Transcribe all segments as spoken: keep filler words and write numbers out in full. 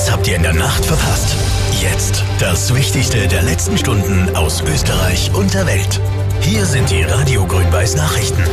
Was habt ihr in der Nacht verpasst? Jetzt das Wichtigste der letzten Stunden aus Österreich und der Welt. Hier sind die Radio Grün-Weiß Nachrichten.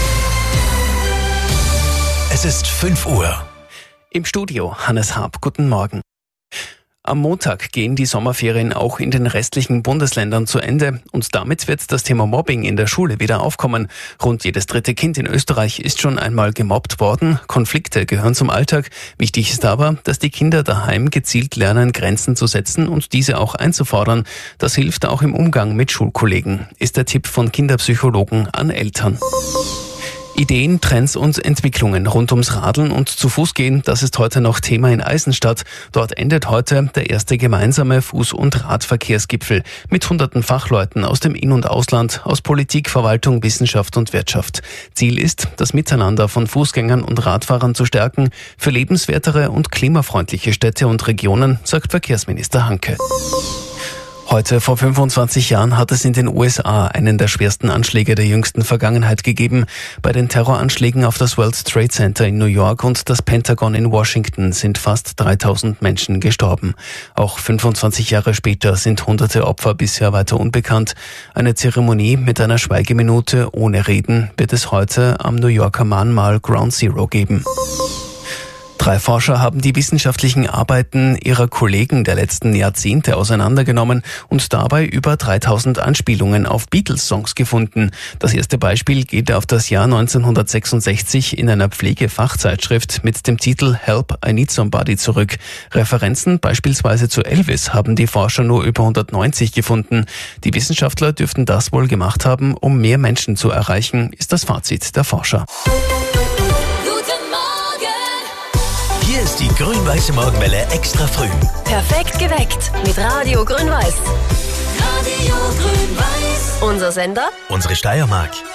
Es ist fünf Uhr. Im Studio Hannes Haab, guten Morgen. Am Montag gehen die Sommerferien auch in den restlichen Bundesländern zu Ende und damit wird das Thema Mobbing in der Schule wieder aufkommen. Rund jedes dritte Kind in Österreich ist schon einmal gemobbt worden. Konflikte gehören zum Alltag. Wichtig ist aber, dass die Kinder daheim gezielt lernen, Grenzen zu setzen und diese auch einzufordern. Das hilft auch im Umgang mit Schulkollegen, ist der Tipp von Kinderpsychologen an Eltern. Ideen, Trends und Entwicklungen rund ums Radeln und zu Fuß gehen, das ist heute noch Thema in Eisenstadt. Dort endet heute der erste gemeinsame Fuß- und Radverkehrsgipfel mit hunderten Fachleuten aus dem In- und Ausland, aus Politik, Verwaltung, Wissenschaft und Wirtschaft. Ziel ist, das Miteinander von Fußgängern und Radfahrern zu stärken für lebenswertere und klimafreundliche Städte und Regionen, sagt Verkehrsminister Hanke. Heute vor fünfundzwanzig Jahren hat es in den U S A einen der schwersten Anschläge der jüngsten Vergangenheit gegeben. Bei den Terroranschlägen auf das World Trade Center in New York und das Pentagon in Washington sind fast dreitausend Menschen gestorben. Auch fünfundzwanzig Jahre später sind hunderte Opfer bisher weiter unbekannt. Eine Zeremonie mit einer Schweigeminute ohne Reden wird es heute am New Yorker Mahnmal Ground Zero geben. Drei Forscher haben die wissenschaftlichen Arbeiten ihrer Kollegen der letzten Jahrzehnte auseinandergenommen und dabei über dreitausend Anspielungen auf Beatles-Songs gefunden. Das erste Beispiel geht auf das Jahr neunzehnhundertsechsundsechzig in einer Pflegefachzeitschrift mit dem Titel Help, I Need Somebody zurück. Referenzen beispielsweise zu Elvis haben die Forscher nur über hundertneunzig gefunden. Die Wissenschaftler dürften das wohl gemacht haben, um mehr Menschen zu erreichen, ist das Fazit der Forscher. Hier ist die Grün-Weiße Morgenwelle extra früh. Perfekt geweckt mit Radio Grün-Weiß. Radio Grün-Weiß. Unser Sender? Unsere Steiermark.